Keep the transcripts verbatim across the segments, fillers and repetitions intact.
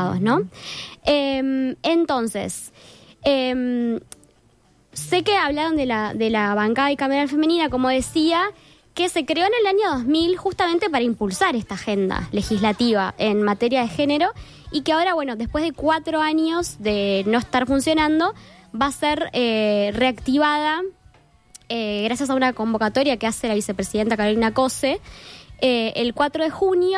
Diputados, ¿no? Eh, entonces, eh, sé que hablaron de la, de la bancada bicameral femenina, como decía, que se creó en el año dos mil justamente para impulsar esta agenda legislativa en materia de género y que ahora, bueno, después de cuatro años de no estar funcionando, va a ser eh, reactivada eh, gracias a una convocatoria que hace la vicepresidenta Carolina Cose eh, el cuatro de junio.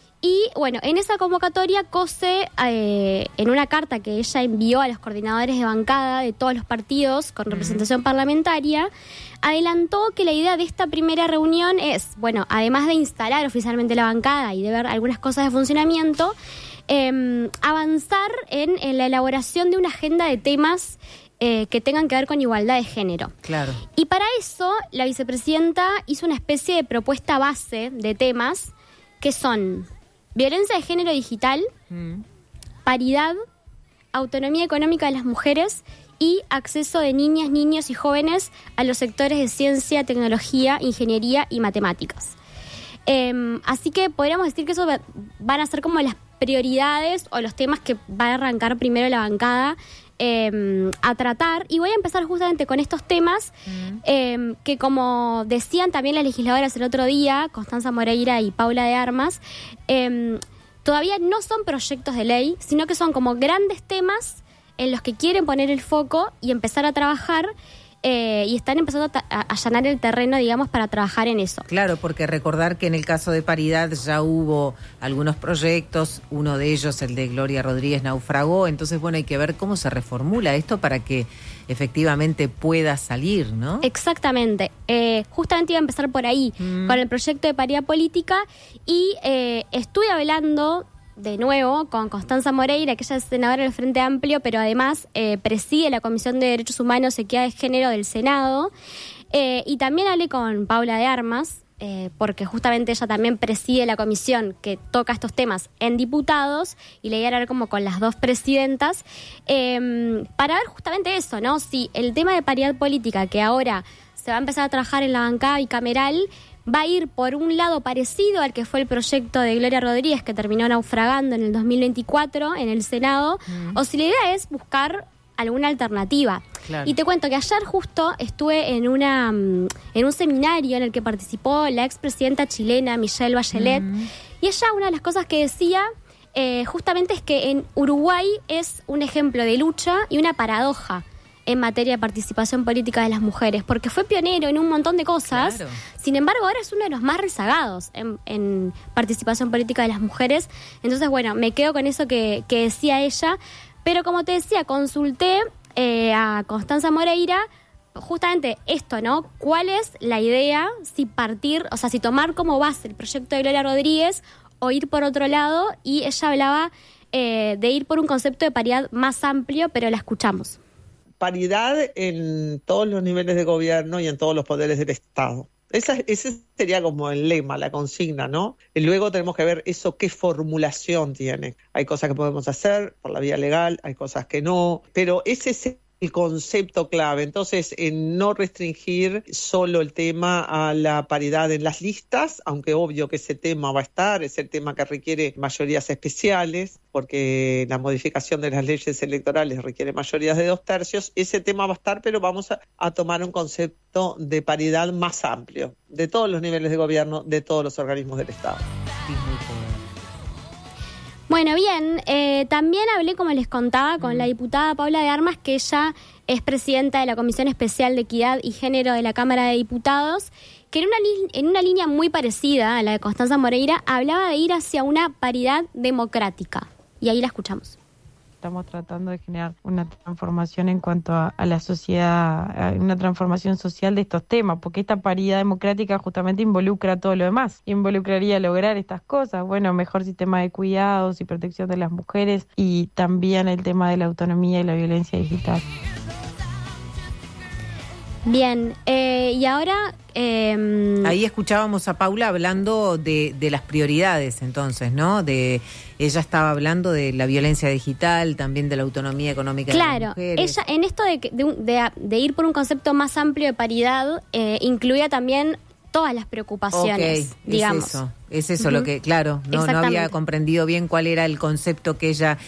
Y bueno, en esa convocatoria Cose, eh, en una carta que ella envió a los coordinadores de bancada de todos los partidos con representación parlamentaria, adelantó que la idea de esta primera reunión es, bueno, además de instalar oficialmente la bancada y de ver algunas cosas de funcionamiento, eh, avanzar en, en la elaboración de una agenda de temas eh, que tengan que ver con igualdad de género. Claro. Y para eso, la vicepresidenta hizo una especie de propuesta base de temas que son violencia de género digital, mm. paridad, autonomía económica de las mujeres y acceso de niñas, niños y jóvenes a los sectores de ciencia, tecnología, ingeniería y matemáticas. Eh, así que podríamos decir que eso va, van a ser como las prioridades o los temas que va a arrancar primero la bancada eh, a tratar. Y voy a empezar justamente con estos temas mm. eh, que, como decían también las legisladoras el otro día, Constanza Moreira y Paula de Armas, eh, todavía no son proyectos de ley, sino que son como grandes temas en los que quieren poner el foco y empezar a trabajar, eh, y están empezando a, ta- a allanar el terreno, digamos, para trabajar en eso. Claro, porque recordar que en el caso de paridad ya hubo algunos proyectos, uno de ellos, el de Gloria Rodríguez, naufragó, entonces, bueno, hay que ver cómo se reformula esto para que efectivamente pueda salir, ¿no? Exactamente. Eh, justamente iba a empezar por ahí, mm. con el proyecto de paridad política, y eh, estuve hablando de nuevo con Constanza Moreira, que ella es senadora del Frente Amplio, pero además eh, preside la Comisión de Derechos Humanos y Equidad de Género del Senado, eh, y también hablé con Paula de Armas, eh, porque justamente ella también preside la comisión que toca estos temas en diputados, y le iba a hablar como con las dos presidentas, eh, para ver justamente eso, ¿no? Si el tema de paridad política, que ahora se va a empezar a trabajar en la bancada bicameral, va a ir por un lado parecido al que fue el proyecto de Gloria Rodríguez, que terminó naufragando en el dos mil veinticuatro en el Senado, mm. o si la idea es buscar alguna alternativa. Claro. Y te cuento que ayer justo estuve en una en un seminario en el que participó la expresidenta chilena Michelle Bachelet, mm. y ella, una de las cosas que decía eh, justamente es que en Uruguay es un ejemplo de lucha y una paradoja en materia de participación política de las mujeres, porque fue pionero en un montón de cosas. Claro. Sin embargo, ahora es uno de los más rezagados en, en participación política de las mujeres. Entonces, bueno, me quedo con eso que, que decía ella. Pero como te decía, consulté eh, a Constanza Moreira justamente esto, ¿no? ¿Cuál es la idea? Si partir, o sea, si tomar como base el proyecto de Gloria Rodríguez o ir por otro lado. Y ella hablaba eh, de ir por un concepto de paridad más amplio, pero la escuchamos. Paridad en todos los niveles de gobierno y en todos los poderes del Estado. Esa, ese sería como el lema, la consigna, ¿no? Y luego tenemos que ver eso, qué formulación tiene. Hay cosas que podemos hacer por la vía legal, hay cosas que no, pero ese es el concepto clave. Entonces, en no restringir solo el tema a la paridad en las listas, aunque obvio que ese tema va a estar, es el tema que requiere mayorías especiales, porque la modificación de las leyes electorales requiere mayorías de dos tercios, ese tema va a estar, pero vamos a, a tomar un concepto de paridad más amplio, de todos los niveles de gobierno, de todos los organismos del Estado. Bueno, bien, eh, también hablé, como les contaba, con mm. la diputada Paula de Armas, que ella es presidenta de la Comisión Especial de Equidad y Género de la Cámara de Diputados, que en una, li- en una línea muy parecida a la de Constanza Moreira, hablaba de ir hacia una paridad democrática. Y ahí la escuchamos. Estamos tratando de generar una transformación en cuanto a, a la sociedad, a una transformación social de estos temas, porque esta paridad democrática justamente involucra todo lo demás. Involucraría lograr estas cosas, bueno, mejor sistema de cuidados y protección de las mujeres, y también el tema de la autonomía y la violencia digital. Bien, eh, y ahora... Eh, Ahí escuchábamos a Paula hablando de, de las prioridades, entonces, ¿no? De ella estaba hablando de la violencia digital, también de la autonomía económica claro, de las mujeres. Claro, ella en esto de, de, de, de ir por un concepto más amplio de paridad, eh, incluía también todas las preocupaciones, okay, digamos. Es eso, es eso uh-huh. lo que, claro, no, no había comprendido bien cuál era el concepto que ella